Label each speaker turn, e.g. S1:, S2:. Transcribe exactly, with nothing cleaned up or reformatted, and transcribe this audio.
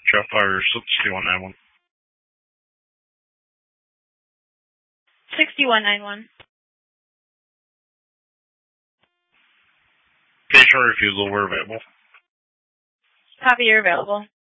S1: Jeff or sixty-one ninety-one.
S2: sixty-one ninety-one.
S1: Patient refusal, we're available.
S2: Copy, you're available.